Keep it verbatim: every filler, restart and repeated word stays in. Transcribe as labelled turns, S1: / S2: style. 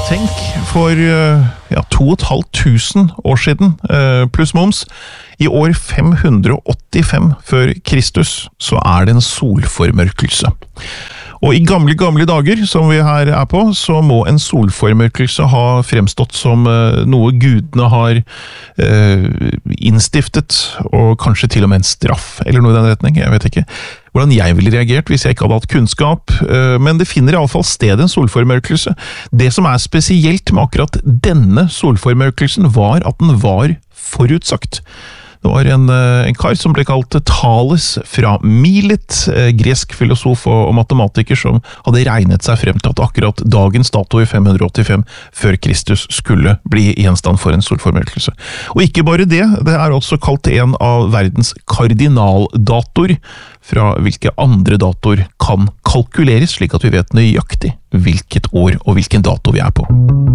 S1: Tenk, for ja, to og et halvt tusen år siden, pluss moms, i år fem hundre åttifem før Kristus, så er det en solformørkelse. Og i gamle, gamle dager, som vi her er på, så må en solformørkelse ha fremstått som noe gudene har eh, innstiftet, og kanskje til og med en straff, eller noe i den retning, jeg vet ikke hvordan jeg ville reagert hvis jeg ikke hadde hatt kunnskap, men det finner i alle fall sted en solformørkelse. Det som er spesielt med akkurat denne solformørkelsen var at den var forutsagt. Det var en, en kar som ble kalt Thales fra Milet, gresk filosof og matematiker som hadde regnet seg frem til at akkurat dagens dato i fem hundre åttifem før Kristus skulle bli gjenstand for en solformørkelse. Og ikke bare det, det er også kalt en av verdens kardinaldatoer, fra hvilke andre datoer kan kalkuleres, slik at vi vet nøyaktig hvilket år og hvilken dato vi er på.